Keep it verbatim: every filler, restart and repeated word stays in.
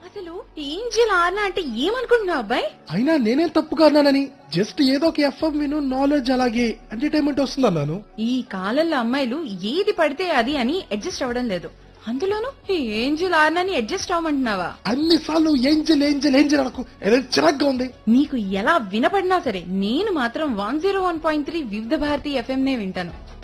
అసలు ఏంజెల్ ఆర్నా అంటే ఏమనుకుంటున్నావు అబ్బాయి? అయినా నేనేం తప్పుగా అన్నానని? జస్ట్ ఏదో ఒక ఎఫ్ఎం విను, నాలెడ్జ్ అలాగే ఎంటర్టైన్మెంట్ వస్తుంది అన్నాను. ఈ కాలంలో అమ్మాయిలు ఏది పడితే అది అని అడ్జస్ట్ అవ్వడం లేదు. అందులోనూ ఈ ఏంజెల్ ఆర్నాని అడ్జస్ట్ అవ్వమంటున్నావా? అన్ని సార్లు ఏంజల్ ఏంజల్ ఏంజల్ అనకు, ఏదో చిరాగ్గా ఉంది. నీకు ఎలా వినపడినా సరే నేను మాత్రం one zero one point three వివిధ భారతి ఎఫ్ఎం నే వింటాను.